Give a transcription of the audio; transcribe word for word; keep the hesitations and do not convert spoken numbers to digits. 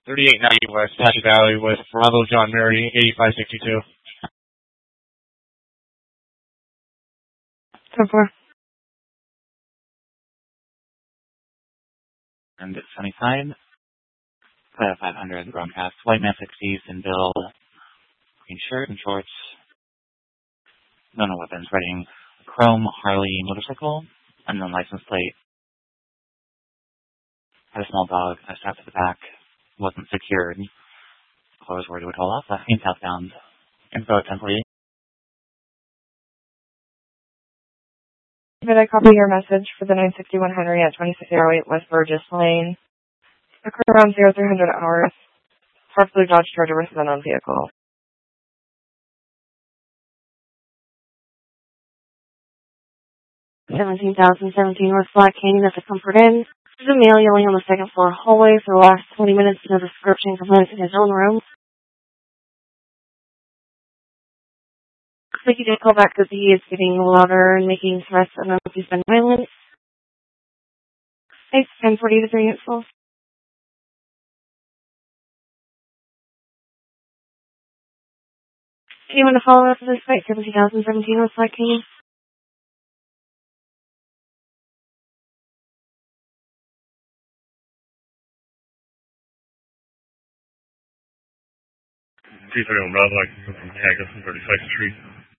thirty-eight ninety West Hatchet Valley with Bravo John Mary, eighty-five sixty-two. ten four. And it's Sunnyside. Uh, five hundred broadcast. White man sixties and Bill. Green shirt and shorts. No, no weapons. Riding a chrome Harley motorcycle. Unknown license plate. Had a small dog. I strapped to the back. Wasn't secured. I was worried it would haul off. Left me southbound. Info at ten forty-eight. Did I copy your message for the nine sixty-one Henry at twenty-six oh eight West Burgess Lane? Occurred around zero three hundred hours. Park Blue Dodge Charger with an unknown vehicle. seventeen thousand seventeen West Black Canyon at the Comfort Inn. There's a male yelling on the second floor hallway for the last twenty minutes. No description complaints in his own room. Looks like he did call back because he is getting louder and making threats. I don't know if he's been violent. It's ten forty to three useful. Do you want to follow up with this fight? seventeen thousand seventeen West Black Canyon. three thirty-one Bravo, I can from Cactus on thirty-second Street.